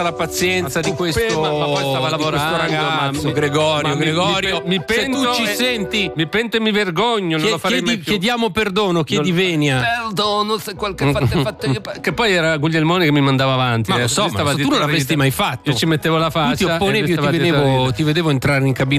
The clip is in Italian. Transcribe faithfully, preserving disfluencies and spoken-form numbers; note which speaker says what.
Speaker 1: la pazienza di questo,
Speaker 2: ma, ma poi stava
Speaker 1: di
Speaker 2: lavorando,
Speaker 1: questo ragazzo,
Speaker 2: ma,
Speaker 1: Gregorio.
Speaker 2: ma
Speaker 1: Gregorio,
Speaker 2: mi, mi, mi pento,
Speaker 1: se tu ci
Speaker 2: e,
Speaker 1: senti,
Speaker 2: mi pento e mi vergogno. Non
Speaker 1: chied,
Speaker 2: lo farei
Speaker 1: chiedi,
Speaker 2: mai più.
Speaker 1: Chiediamo perdono, chiedi
Speaker 2: non,
Speaker 1: venia.
Speaker 2: Perdono se qualche fatto è fatto io. Che poi era Guglielmone che mi mandava avanti.
Speaker 1: Ma lo so, ma tu non l'avresti mai fatto.
Speaker 2: Io ci mettevo la faccia.
Speaker 1: Tu ti opponevi, io ti vedevo, ti vedevo entrare in cabina